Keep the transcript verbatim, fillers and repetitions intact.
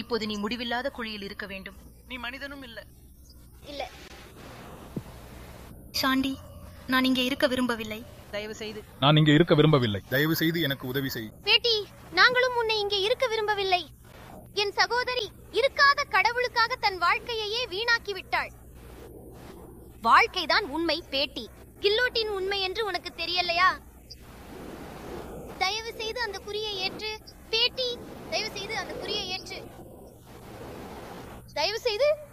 இப்போது நீ முடிவில்லாத குழியில் இருக்க வேண்டும். நீ மனிதனும் இல்ல. இல்ல சாண்டி, நான் இங்கே இருக்க விரும்பவில்லை. தயவு செய்து நான் இங்கே இருக்க விரும்பவில்லை. தயவு செய்து எனக்கு உதவி செய். பேட்டி, நாங்களும் உன்னை இங்கே இருக்க விரும்பவில்லை. என் சகோதரி இருக்காத கடவுளுக்காக தன் வாழ்க்கையையே வீணாக்கி விட்டாள். வாழ்க்கைதான் உண்மை பேட்டி. கில்லோட்டின் உண்மை என்று உனக்கு தெரியலையா? தயவு செய்து அந்த குறியை ஏற்று பேட்டி. தயவு செய்து அந்த குறியை ஏற்று. தயவு செய்து